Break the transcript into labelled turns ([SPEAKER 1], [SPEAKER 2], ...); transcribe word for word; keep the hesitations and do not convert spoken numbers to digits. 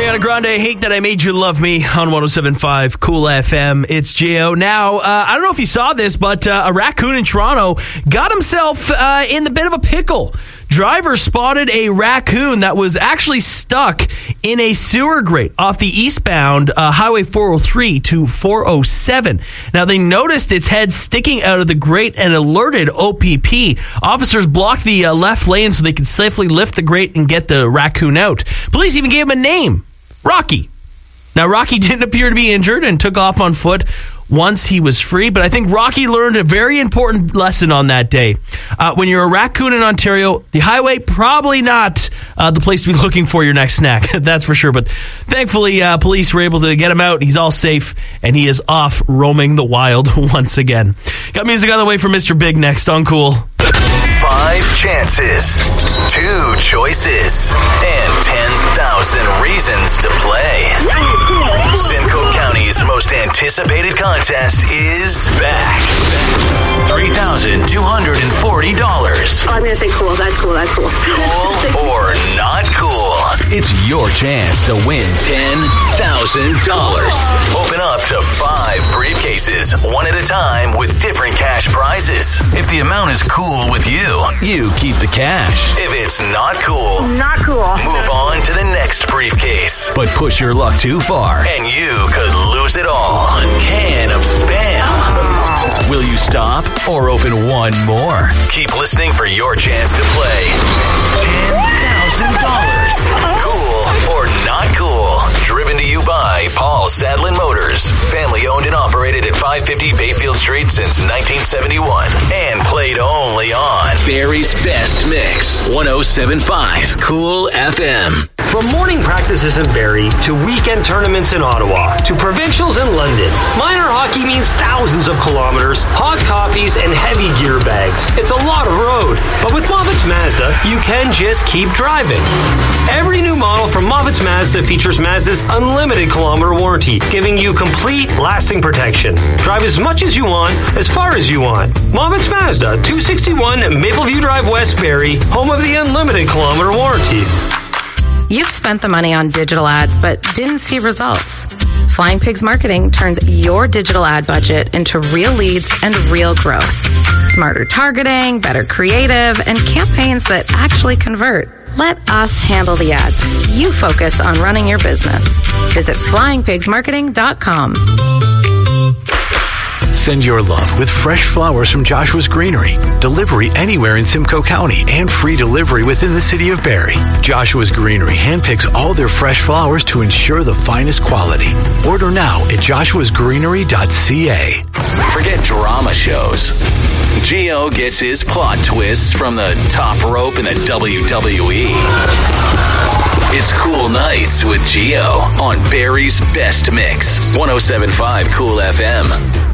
[SPEAKER 1] Ariana Grande, Hate That I Made You Love Me on one oh seven point five Cool F M. It's Gio. Now, uh, I don't know if you saw this, but uh, a raccoon in Toronto got himself uh, in the bit of a pickle. Drivers spotted a raccoon that was actually stuck in a sewer grate off the eastbound uh, Highway four oh three to four oh seven. Now, they noticed its head sticking out of the grate and alerted O P P. Officers blocked the uh, left lane so they could safely lift the grate and get the raccoon out. Police even gave him a name, Rocky. Now, Rocky didn't appear to be injured and took off on foot once he was free, but I think Rocky learned a very important lesson on that day. Uh, when you're a raccoon in Ontario, the highway, probably not uh, the place to be looking for your next snack, that's for sure. But thankfully, uh, police were able to get him out. He's all safe, and he is off roaming the wild once again. Got music on the way for Mister Big next on Cool.
[SPEAKER 2] Five chances, two choices, and ten thousand reasons to play. Simcoe County's most anticipated contest is back. three thousand two hundred forty dollars.
[SPEAKER 3] Oh, I'm going to say cool. That's cool. That's cool.
[SPEAKER 2] Cool or not cool? It's your chance to win ten thousand dollars. Open up to five briefcases, one at a time, with different cash prizes. If the amount is cool with you, you keep the cash. If it's not cool,
[SPEAKER 3] Not cool.
[SPEAKER 2] move on to the next briefcase. But push your luck too far, and you could lose it all. A can of Spam. Will you stop or open one more? Keep listening for your chance to play ten thousand dollars. Cool or not cool? Driven to you by Paul Sadlin Motors. Family owned and operated at five fifty Bayfield Street since nineteen seventy-one. And played only on Barry's Best Mix. one oh seven point five Cool F M.
[SPEAKER 4] From morning practices in Barrie to weekend tournaments in Ottawa to provincials in London, minor hockey means thousands of kilometers, hot coffees, and heavy gear bags. It's a lot of road. But with Moffitt's Mazda, you can just keep driving. Every new model from Moffitt's Mazda features Mazda's unlimited kilometer warranty, giving you complete, lasting protection. Drive as much as you want, as far as you want. Moffitt's Mazda, two sixty-one Mapleview Drive West, Barrie, home of the unlimited kilometer warranty.
[SPEAKER 5] You've spent the money on digital ads but didn't see results. Flying Pigs Marketing turns your digital ad budget into real leads and real growth. Smarter targeting, better creative, and campaigns that actually convert. Let us handle the ads. You focus on running your business. Visit flying pigs marketing dot com.
[SPEAKER 6] Send your love with fresh flowers from Joshua's Greenery. Delivery anywhere in Simcoe County and free delivery within the city of Barrie. Joshua's Greenery handpicks all their fresh flowers to ensure the finest quality. Order now at joshuas greenery dot c a.
[SPEAKER 2] Forget drama shows. Gio gets his plot twists from the top rope in the W W E. It's Cool Nights with Gio on Barry's Best Mix. one oh seven point five Cool F M.